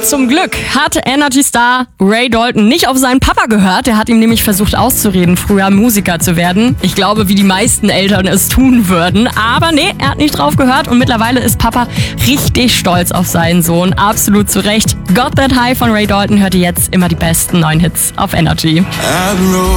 Zum Glück hat Energy-Star Ray Dalton nicht auf seinen Papa gehört. Der hat ihm nämlich versucht auszureden, früher Musiker zu werden. Ich glaube, wie die meisten Eltern es tun würden. Aber nee, er hat nicht drauf gehört und mittlerweile ist Papa richtig stolz auf seinen Sohn. Absolut zu Recht. Got That High von Ray Dalton hört ihr jetzt immer die besten neuen Hits auf Energy.